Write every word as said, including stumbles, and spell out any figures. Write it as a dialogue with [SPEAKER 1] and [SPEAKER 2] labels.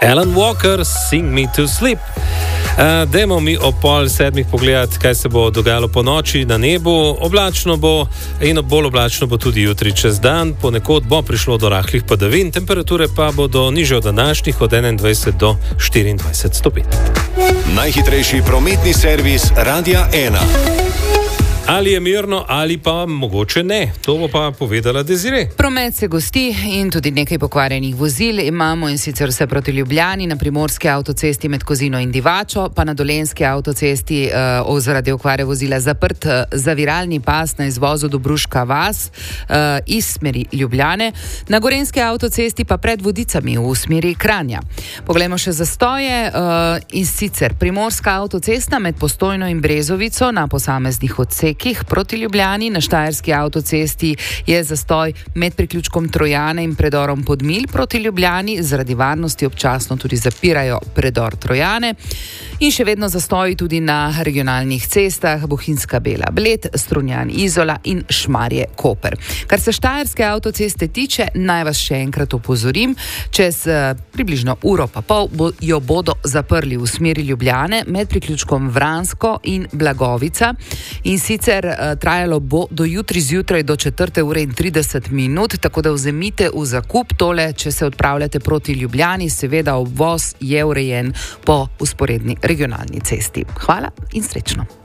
[SPEAKER 1] Alan Walker, Sing Me to Sleep. Uh, dajmo mi o pol sedmih pogledati, kaj se bo dogajalo po noči na nebu. Oblačno bo in bolj oblačno bo tudi jutri čez dan. Ponekod bo prišlo do rahlih padavin, temperature pa bodo nižje od današnjih, od enaindvajset do štiriindvajset stopinj.
[SPEAKER 2] Najhitrejši prometni servis Radia ena.
[SPEAKER 1] Ali je mirno, ali pa mogoče ne. To bo pa povedala Desiree.
[SPEAKER 3] Promet se gosti in tudi nekaj pokvarjenih vozil imamo, in sicer vse proti Ljubljani, na primorski avtocesti med Kozino in Divačo, pa na dolenjski avtocesti uh, zaradi okvare vozila zaprt uh, zaviralni pas na izvozu Dobruška vas uh, iz smeri Ljubljane, na gorenjski avtocesti pa pred Vodicami v smeri Kranja. Poglejmo še zastoje, uh, in sicer primorska avtocesta med Postojno in Brezovico na posameznih odsekih proti Ljubljani, na štajerski avtocesti je zastoj med priključkom Trojane in predorom Podmilj proti Ljubljani, zaradi varnosti občasno tudi zapirajo predor Trojane, in še vedno zastoji tudi na regionalnih cestah Bohinjska Bela Bled, Strunjan Izola in Šmarje Koper. Kar se štajerske avtoceste tiče, naj vas še enkrat opozorim, čez uh, približno uro pa pol bo, jo bodo zaprli v smeri Ljubljane med priključkom Vransko in Blagovica, in sicer Sicer uh, trajalo bo do jutri zjutraj do četrte ure in trideset minut, tako da vzemite v zakup tole, če se odpravljate proti Ljubljani. Seveda obvoz je urejen po vzporedni regionalni cesti. Hvala in srečno.